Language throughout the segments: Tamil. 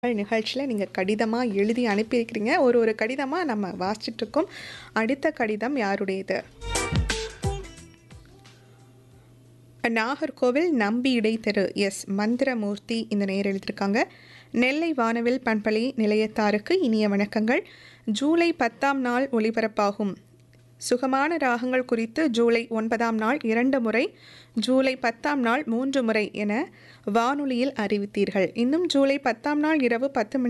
நிகழ்ச்சியில் நீங்கள் கடிதமாக எழுதி அனுப்பியிருக்கிறீங்க. ஒரு கடிதமாக நம்ம வாசிச்சிட்ருக்கோம். அடுத்த கடிதம் யாருடையது? நாகர்கோவில் நம்பி இடைத்தெரு மந்திரமூர்த்தி இந்த நேர் எழுதியிருக்காங்க. நெல்லை வானவில் பண்பலை நிலையத்தாருக்கு இனிய வணக்கங்கள். ஜூலை 10ஆம் நாள் ஒளிபரப்பாகும் சுகமான ராகங்கள் குறித்து ஜூலை 9ஆம் நாள் 2 முறை, ஜூலை 10ஆம் நாள் 3 முறை என வானொலியில் அறிவித்தீர்கள். இன்னும் ஜூலை 10ஆம் நாள் இரவு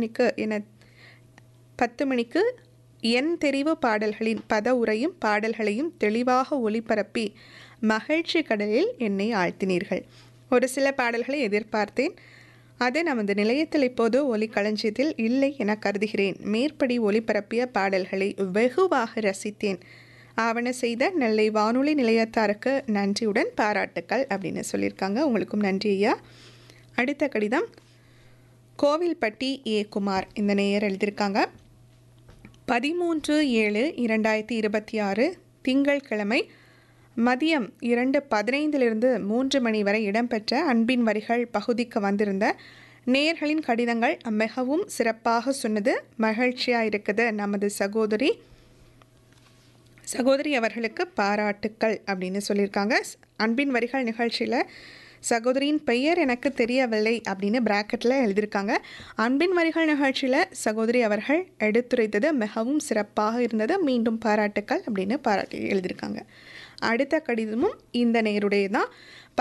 10 மணிக்கு என் தெரிவு பாடல்களின் பத உரையும் பாடல்களையும் தெளிவாக ஒளிபரப்பி மகிழ்ச்சி கடலில் என்னை ஆழ்த்தினீர்கள். ஒரு சில பாடல்களை எதிர்பார்த்தேன். அது நமது நிலையத்தில் இப்போது ஒலிக்களஞ்சியத்தில் இல்லை என கருதுகிறேன். மேற்படி ஒளிபரப்பிய பாடல்களை வெகுவாக ரசித்தேன். ஆவண செய்த நெல்லை வானொலி நிலையத்தாருக்கு நன்றியுடன் பாராட்டுக்கள் அப்படின்னு சொல்லியிருக்காங்க. உங்களுக்கும் நன்றி ஐயா. அடுத்த கடிதம் கோவில்பட்டி குமார் இந்த நேயர் எழுதியிருக்காங்க. 13/7/2026 திங்கட்கிழமை மதியம் 2:15 3 மணி வரை இடம்பெற்ற அன்பின் வரிகள் பகுதிக்கு வந்திருந்த நேயர்களின் கடிதங்கள் மிகவும் சிறப்பாக சொன்னது மகிழ்ச்சியாக இருக்குது. நமது சகோதரி அவர்களுக்கு பாராட்டுக்கள் அப்படின்னு சொல்லியிருக்காங்க. அன்பின் வரிகள் நிகழ்ச்சியில் சகோதரியின் பெயர் எனக்கு தெரியவில்லை அப்படின்னு பிராக்கெட்டில் எழுதியிருக்காங்க. அன்பின் வரிகள் நிகழ்ச்சியில் சகோதரி அவர்கள் எடுத்துரைத்தது மிகவும் சிறப்பாக இருந்தது. மீண்டும் பாராட்டுக்கள் அப்படின்னு எழுதியிருக்காங்க. அடுத்த கடிதமும் இந்த நேருடைய தான்.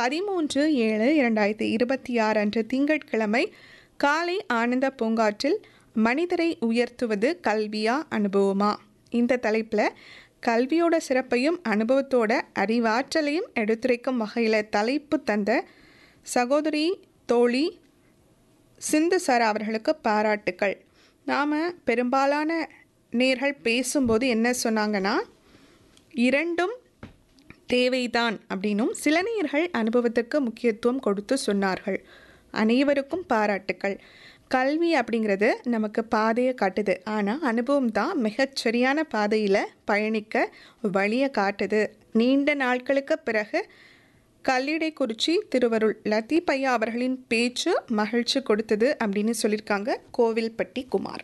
13/7/2026 அன்று திங்கட்கிழமை காலை ஆனந்த பூங்காற்றில் மனிதரை உயர்த்துவது கல்வியா அனுபவமா? இந்த தலைப்பில் கல்வியோட சிறப்பையும் அனுபவத்தோட அறிவாற்றலையும் எடுத்துரைக்கும் வகையில் தலைப்பு தந்த சகோதரி தோழி சிந்து சார் அவர்களுக்கு பாராட்டுக்கள். நாம் பெரும்பாலான நேர்கள் பேசும்போது என்ன சொன்னாங்கன்னா, இரண்டும் தேவைதான் அப்படின்னும் சில நேர்கள் அனுபவத்துக்கு முக்கியத்துவம் கொடுத்து சொன்னார்கள். அனைவருக்கும் பாராட்டுக்கள். கல்வி அப்படிங்கிறது நமக்கு பாதையை காட்டுது. ஆனால் அனுபவம் தான் மிகச்சரியான பாதையில் பயணிக்க வழியை காட்டுது. நீண்ட நாட்களுக்கு பிறகு கல்லிடைக்குறிச்சி திருவருள் லத்தீப் ஐயா அவர்களின் பேச்சு மகிழ்ச்சி கொடுத்தது அப்படின்னு சொல்லியிருக்காங்க கோவில்பட்டி குமார்.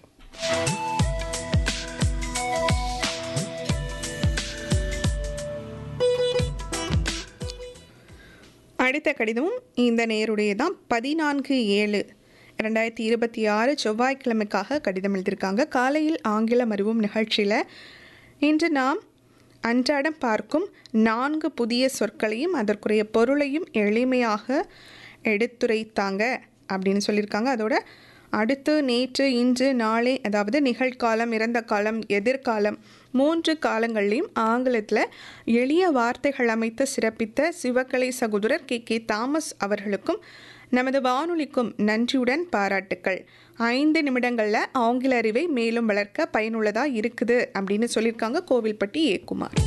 அடுத்த கடிதமும் இந்த நேருடைய தான். 14/7/2026 செவ்வாய்க்கிழமைக்காக கடிதம் எழுதியிருக்காங்க. காலையில் ஆங்கிலம் அறிவும் நிகழ்ச்சியில் இன்று நாம் அன்றாடம் பார்க்கும் 4 புதிய சொற்களையும் அதற்குரிய பொருளையும் எளிமையாக எடுத்துரைத்தாங்க அப்படின்னு சொல்லியிருக்காங்க. அதோட அடுத்து நேற்று இன்று நாளை, அதாவது நிகழ்காலம், இறந்த காலம், எதிர்காலம் 3 காலங்கள்லையும் ஆங்கிலத்தில் எளிய வார்த்தைகள் அமைத்து சிறப்பித்த சிவகலை சகோதரர் கே தாமஸ் அவர்களுக்கும் நமது வானொலிக்கும் நன்றியுடன் பாராட்டுக்கள். 5 நிமிடங்களில் ஆங்கில அறிவை மேலும் வளர்க்க பயனுள்ளதாக இருக்குது அப்படின்னு சொல்லியிருக்காங்க கோவில்பட்டி குமார்.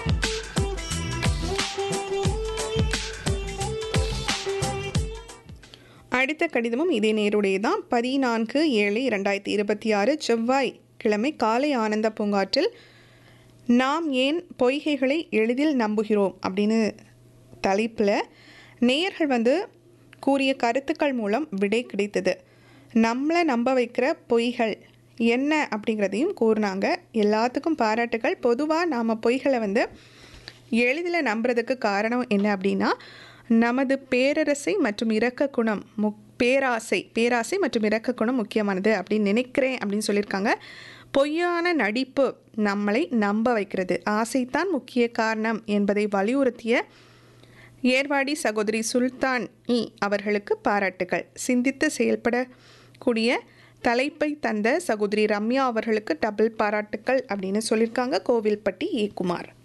அடுத்த கடிதமும் இதே நேருடைய தான். 14/7/2026 செவ்வாய்க்கிழமை காலை ஆனந்த பூங்காற்றில் நாம் ஏன் பொய்கைகளை எளிதில் நம்புகிறோம் அப்படின்னு தலைப்பில் நேயர்கள் கூறிய கருத்துக்கள் மூலம் விடை கிடைத்தது. நம்மளை நம்ப வைக்கிற பொய்கள் என்ன அப்படிங்கிறதையும் கூறினாங்க. எல்லாத்துக்கும் பாராட்டுகள். பொதுவாக நாம் பொய்களை எளிதில் நம்புறதுக்கு காரணம் என்ன அப்படின்னா, நமது பேராசை மற்றும் இரக்க குணம் முக்கியமானது அப்படின்னு நினைக்கிறேன் அப்படின்னு சொல்லியிருக்காங்க. பொய்யான நடிப்பு நம்மளை நம்ப வைக்கிறது. ஆசைத்தான் முக்கிய காரணம் என்பதை வலியுறுத்திய ஏர்வாடி சகோதரி சுல்தான் அவர்களுக்கு பாராட்டுகள். சிந்தித்து செயல்படக்கூடிய தலைப்பை தந்த சகோதரி ரம்யா அவர்களுக்கு டபுள் பாராட்டுக்கள் அப்படின்னு சொல்லியிருக்காங்க கோவில்பட்டி குமார்.